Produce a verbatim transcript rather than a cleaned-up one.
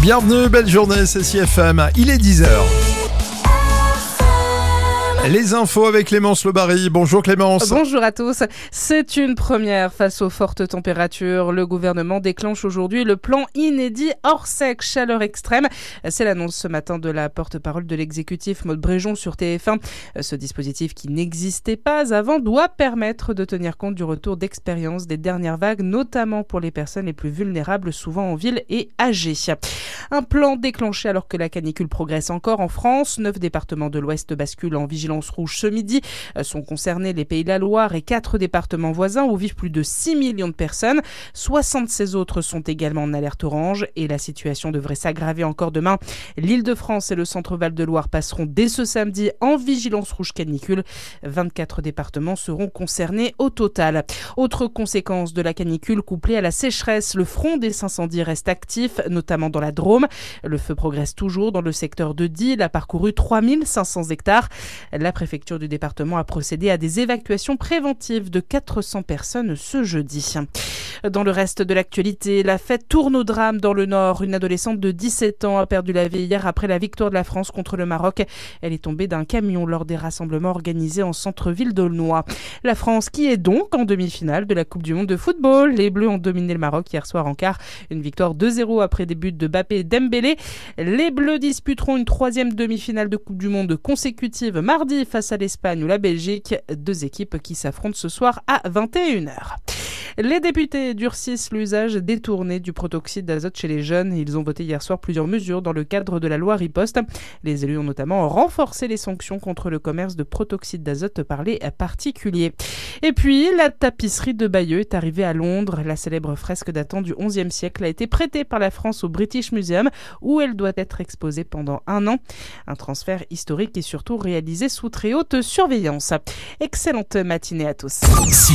Bienvenue, belle journée, c'est C F M, il est dix heures. Les infos avec Clémence Lebary. Bonjour Clémence. Bonjour à tous. C'est une première face aux fortes températures. Le gouvernement déclenche aujourd'hui le plan inédit hors sec chaleur extrême. C'est l'annonce ce matin de la porte-parole de l'exécutif Maud Bréjon sur T F un. Ce dispositif qui n'existait pas avant doit permettre de tenir compte du retour d'expérience des dernières vagues, notamment pour les personnes les plus vulnérables, souvent en ville et âgées. Un plan déclenché alors que la canicule progresse encore en France. Neuf départements de l'Ouest basculent en vigilance rouge ce midi. Sont concernés les Pays de la Loire et quatre départements voisins où vivent plus de six millions de personnes. soixante-seize autres sont également en alerte orange et la situation devrait s'aggraver encore demain. L'Île-de-France et le Centre-Val de Loire passeront dès ce samedi en vigilance rouge canicule. vingt-quatre départements seront concernés au total. Autre conséquence de la canicule couplée à la sécheresse, le front des incendies reste actif, notamment dans la Drôme. Le feu progresse toujours dans le secteur de Die. Il a parcouru trois mille cinq cents hectares. La préfecture du département a procédé à des évacuations préventives de quatre cents personnes ce jeudi. Dans le reste de l'actualité, la fête tourne au drame dans le Nord. Une adolescente de dix-sept ans a perdu la vie hier après la victoire de la France contre le Maroc. Elle est tombée d'un camion lors des rassemblements organisés en centre-ville d'Aulnois. La France qui est donc en demi-finale de la Coupe du Monde de football. Les Bleus ont dominé le Maroc hier soir en quart. Une victoire deux zéro après des buts de Mbappé et Dembélé. Les Bleus disputeront une troisième demi-finale de Coupe du Monde consécutive mardi face à l'Espagne ou la Belgique. Deux équipes qui s'affrontent ce soir à vingt et une heures. Les députés durcissent l'usage détourné du protoxyde d'azote chez les jeunes. Ils ont voté hier soir plusieurs mesures dans le cadre de la loi Riposte. Les élus ont notamment renforcé les sanctions contre le commerce de protoxyde d'azote par les particuliers. Et puis, la tapisserie de Bayeux est arrivée à Londres. La célèbre fresque datant du onzième siècle a été prêtée par la France au British Museum, où elle doit être exposée pendant un an. Un transfert historique et surtout réalisé sous très haute surveillance. Excellente matinée à tous.